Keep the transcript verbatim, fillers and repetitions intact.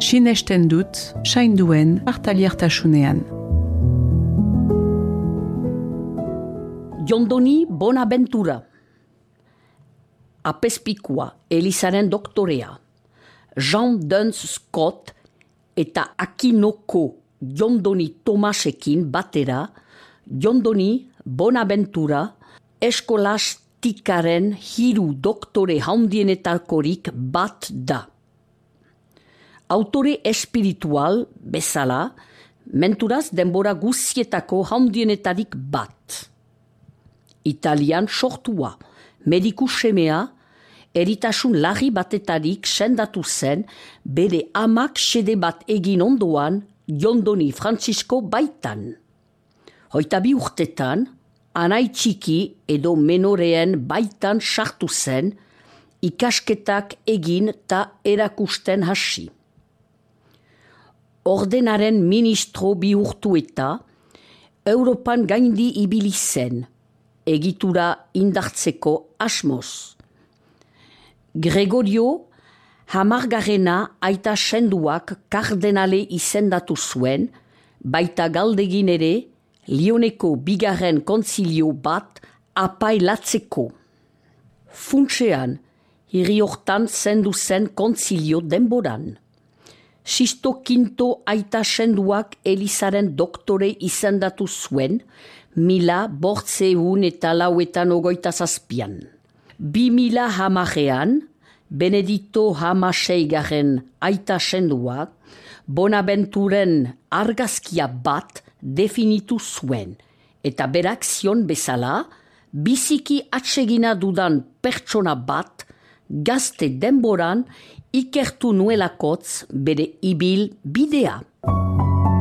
sinesten dut, sainduen partaliertasunean. Jondoni Bonaventura, apezpikua Elizaren doktorea, Jean Duns Scott eta Akinoko Jondoni Tomasekin batera, Jondoni Bonaventura eskolastikaren hiru doktore handienetakorik bat da. Autore espiritual bezala, menturaz denbora guzietako handienetarik bat. Italian sortua, mediku semea, eritasun larri batetarik sendatu zen, bere amak xede bat egin ondoan, Jondoni Francisco baitan. Hoita bi urtetan, anai txiki edo menoreen baitan sartu zen, ikasketak egin ta erakusten hasi. Ordenaren ministro bihurtu eta, Europan gaindi ibili zen, egitura indartzeko asmoz. Gregorio hamargarrena aita senduak kardenale izendatu zuen, baita galdegin ere Lioneko bigarren kontzilio bat apailatzeko. Funtsean, hiri hortan zendu zen kontzilio denboran. Sisto Quinto aita senduak Elizaren doktore izendatu zuen, mila bortzeun eta lauetan ogoita zazpian. Bi mila hamarean, Benedito hamaseigarren aita senduak, Bonaventuren argazkia bat definitu zuen, eta berak zion bezala, biziki atsegina dudan pertsona bat, gazte denboran ikertu nuelakotz bere ibil bidea.